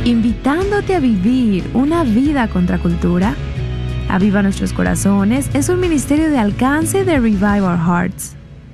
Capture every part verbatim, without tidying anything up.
invitándote a vivir una vida contracultura. Aviva Nuestros Corazones es un ministerio de alcance de Revive Our Hearts.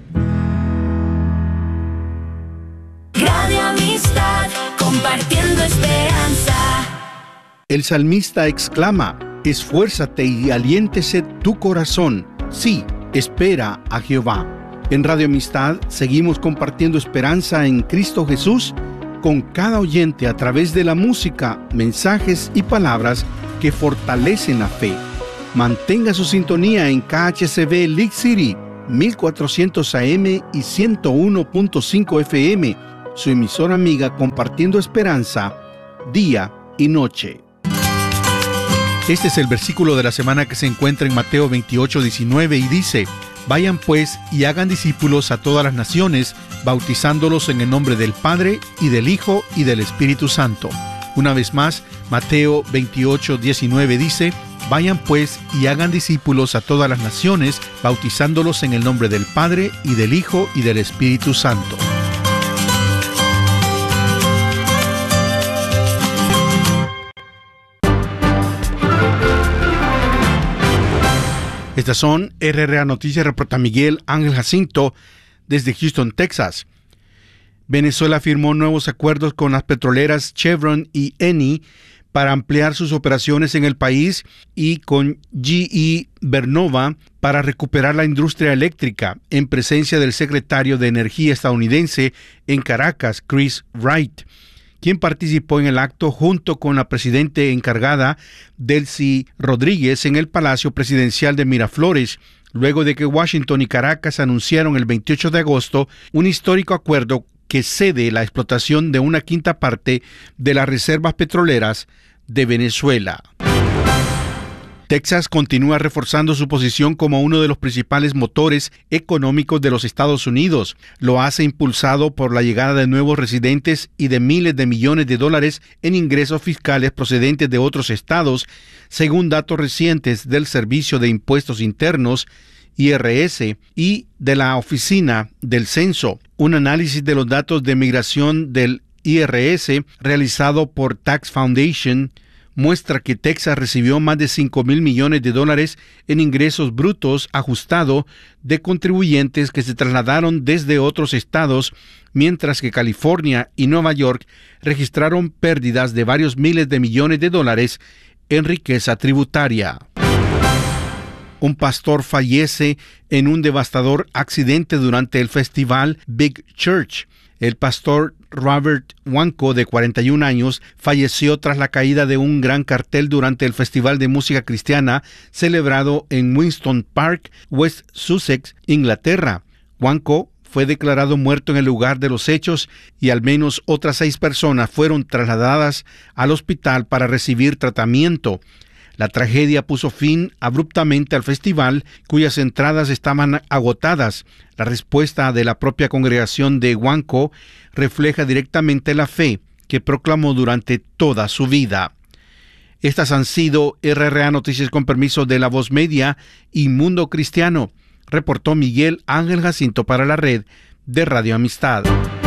Radio Amistad, compartiendo esperanza. El salmista exclama: esfuérzate y aliéntese tu corazón. Sí, espera a Jehová. En Radio Amistad seguimos compartiendo esperanza en Cristo Jesús con cada oyente a través de la música, mensajes y palabras que fortalecen la fe. Mantenga su sintonía en K H C B League City, mil cuatrocientos A M y ciento uno punto cinco F M, su emisora amiga compartiendo esperanza día y noche. Este es el versículo de la semana que se encuentra en Mateo veintiocho, diecinueve y dice: vayan pues y hagan discípulos a todas las naciones, bautizándolos en el nombre del Padre y del Hijo y del Espíritu Santo. Una vez más, Mateo veintiocho, diecinueve dice: vayan pues y hagan discípulos a todas las naciones, bautizándolos en el nombre del Padre y del Hijo y del Espíritu Santo. Estas son R R A Noticias, reporta Miguel Ángel Jacinto desde Houston, Texas. Venezuela firmó nuevos acuerdos con las petroleras Chevron y Eni para ampliar sus operaciones en el país y con G E Vernova para recuperar la industria eléctrica, en presencia del secretario de Energía estadounidense en Caracas, Chris Wright, quien participó en el acto junto con la presidenta encargada, Delcy Rodríguez, en el Palacio Presidencial de Miraflores, luego de que Washington y Caracas anunciaron el veintiocho de agosto un histórico acuerdo que cede la explotación de una quinta parte de las reservas petroleras de Venezuela. Texas continúa reforzando su posición como uno de los principales motores económicos de los Estados Unidos. Lo hace impulsado por la llegada de nuevos residentes y de miles de millones de dólares en ingresos fiscales procedentes de otros estados, según datos recientes del Servicio de Impuestos Internos, I R S, y de la Oficina del Censo. Un análisis de los datos de migración del I R S realizado por Tax Foundation muestra que Texas recibió más de cinco mil millones de dólares en ingresos brutos ajustado de contribuyentes que se trasladaron desde otros estados, mientras que California y Nueva York registraron pérdidas de varios miles de millones de dólares en riqueza tributaria. Un pastor fallece en un devastador accidente durante el festival Big Church. El pastor Robert Wanko, de cuarenta y un años, falleció tras la caída de un gran cartel durante el Festival de Música Cristiana celebrado en Winston Park, West Sussex, Inglaterra. Wanko fue declarado muerto en el lugar de los hechos y al menos otras seis personas fueron trasladadas al hospital para recibir tratamiento. La tragedia puso fin abruptamente al festival, cuyas entradas estaban agotadas. La respuesta de la propia congregación de Wanko refleja directamente la fe que proclamó durante toda su vida. Estas han sido R R A Noticias con permiso de La Voz Media y Mundo Cristiano. Reportó Miguel Ángel Jacinto para la red de Radio Amistad.